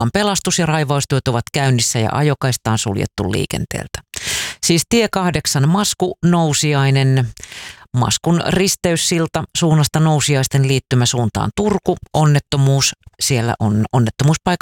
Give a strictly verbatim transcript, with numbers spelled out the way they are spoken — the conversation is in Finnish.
pelastus- ja raivaustyöt ovat käynnissä ja ajokaista on suljettu liikenteeltä. Siis tie kahdeksan Masku Nousiainen, Maskun risteyssilta suunnasta Nousiaisten liittymäsuuntaan Turku, onnettomuus, siellä on onnettomuuspaikalla